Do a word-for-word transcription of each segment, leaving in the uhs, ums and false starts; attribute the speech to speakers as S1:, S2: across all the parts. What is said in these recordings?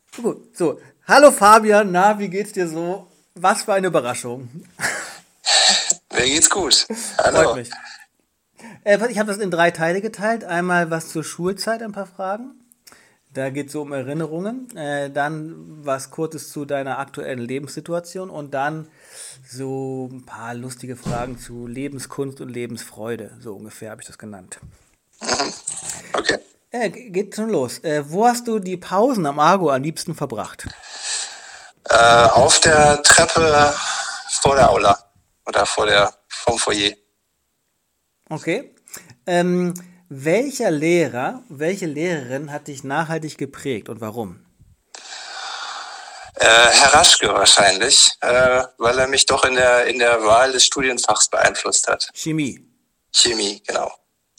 S1: Gut, so. Hallo Fabian, na, wie geht's dir so? Was für eine Überraschung.
S2: Mir geht's gut.
S1: Freut
S2: Hallo.
S1: mich. Äh, ich habe das in drei Teile geteilt. Einmal was zur Schulzeit, ein paar Fragen. Da geht es so um Erinnerungen. Äh, dann was Kurzes zu deiner aktuellen Lebenssituation und dann so ein paar lustige Fragen zu Lebenskunst und Lebensfreude. So ungefähr habe ich das genannt.
S2: Mhm. Okay.
S1: Äh, ge- geht schon los. Äh, wo hast du die Pausen am Argo am liebsten verbracht?
S2: Äh, auf der Treppe vor der Aula oder vor der vom Foyer.
S1: Okay. Ähm, welcher Lehrer, welche Lehrerin hat dich nachhaltig geprägt und warum?
S2: Äh, Herr Raschke wahrscheinlich, äh, weil er mich doch in der in der Wahl des Studienfachs beeinflusst hat.
S1: Chemie.
S2: Chemie, genau.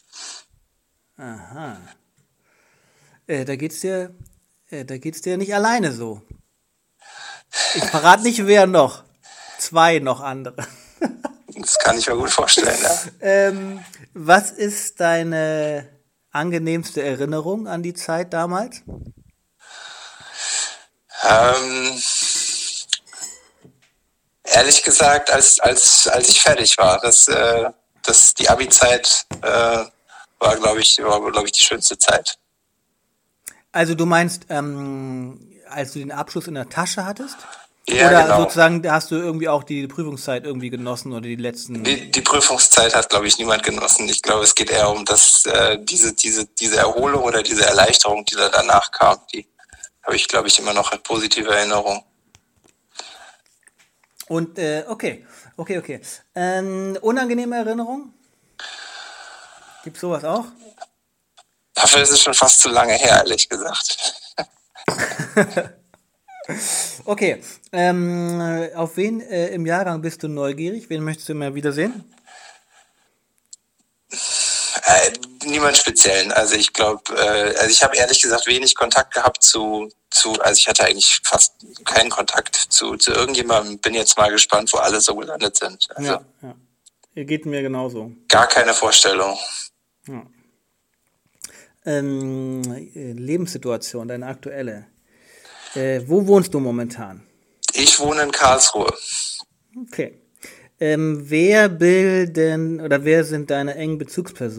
S1: Aha. Äh, da geht's dir, äh, da geht's dir nicht alleine so. Ich verrate nicht, wer noch. Zwei noch andere.
S2: Das kann ich mir gut vorstellen. Ja.
S1: Ähm, was ist deine angenehmste Erinnerung an die Zeit damals?
S2: Ähm, ehrlich gesagt, als als als ich fertig war, das äh, das die Abi-Zeit äh, war, glaube ich, war glaube ich die schönste Zeit.
S1: Also du meinst, ähm, als du den Abschluss in der Tasche hattest?
S2: Ja,
S1: Oder
S2: genau.
S1: sozusagen hast du irgendwie auch die Prüfungszeit irgendwie genossen oder die letzten.
S2: Die, die Prüfungszeit hat, glaube ich, niemand genossen. Ich glaube, es geht eher um das, äh, diese, diese, diese Erholung oder diese Erleichterung, die da danach kam. Die habe ich, glaube ich, immer noch in positive Erinnerung.
S1: Und äh, okay, okay, okay. Ähm, unangenehme Erinnerung? Gibt's sowas auch?
S2: Dafür ist es schon fast zu lange her, ehrlich gesagt.
S1: Okay. Ähm, auf wen äh, im Jahrgang bist du neugierig? Wen möchtest du immer wiedersehen?
S2: Äh, niemand speziellen. Also ich glaube, äh, also ich habe ehrlich gesagt wenig Kontakt gehabt zu, zu, also ich hatte eigentlich fast keinen Kontakt zu, zu irgendjemandem. Bin jetzt mal gespannt, wo alle so gelandet sind. Also
S1: Ja, ja. Geht mir genauso.
S2: gar keine Vorstellung.
S1: Ja. Ähm, äh, Lebenssituation, deine aktuelle. Äh, wo wohnst du momentan?
S2: Ich wohne in Karlsruhe.
S1: Okay. Ähm, wer bilden oder wer sind deine engen Bezugspersonen?